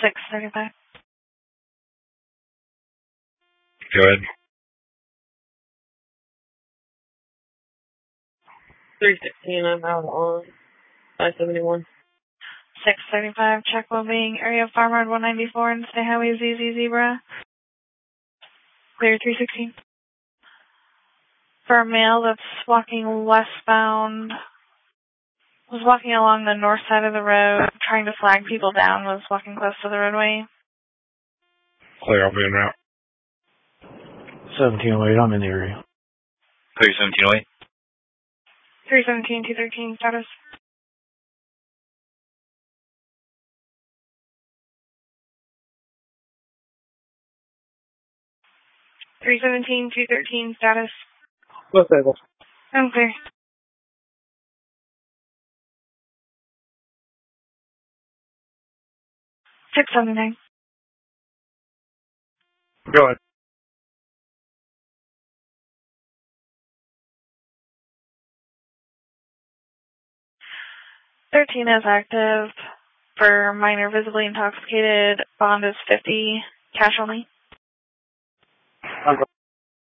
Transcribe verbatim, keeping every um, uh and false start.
six thirty-five. Go ahead. three sixteen, I'm out on five seventy-one. six thirty-five, check well-being, area Farm Road one ninety-four and State Highway Z Z Zebra. Clear three sixteen. For a male that's walking westbound, was walking along the north side of the road, trying to flag people down, was walking close to the roadway. Clear, I'll be en route. seventeen oh eight, I'm in the area. Clear seventeen oh eight. three seventeen, two thirteen, status. three seventeen, two thirteen, status. What's able? I'm clear. six seventy-nine. Go ahead. thirteen is active. For minor visibly intoxicated, bond is fifty. Cash only. I'm